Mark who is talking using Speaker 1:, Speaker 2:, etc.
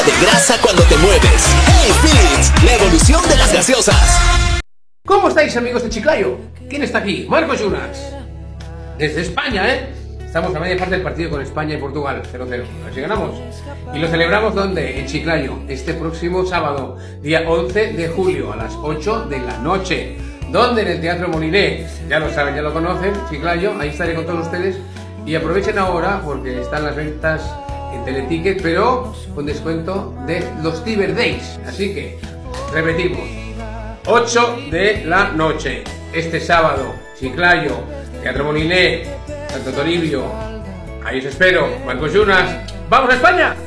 Speaker 1: de grasa cuando te mueves. Hey Fits, la evolución de las gaseosas.
Speaker 2: ¿Cómo estáis, amigos de Chiclayo? ¿Quién está aquí? Marcos Jonas. Desde España, Estamos a media parte del partido con España y Portugal, 0-0. A ver si ganamos. Y lo celebramos ¿dónde? En Chiclayo, este próximo sábado, día 11 de julio, a las 8 de la noche. ¿Dónde? En el Teatro Moliné. Ya lo saben, ya lo conocen, Chiclayo, ahí estaré con todos ustedes. Y aprovechen ahora porque están las ventas en Teleticket, pero con descuento de los Cyber Days. Así que, repetimos, 8 de la noche, este sábado, Chiclayo, Teatro Moliné, Santo Toribio. Ahí os espero, Marcos Jonas. ¡Vamos a España!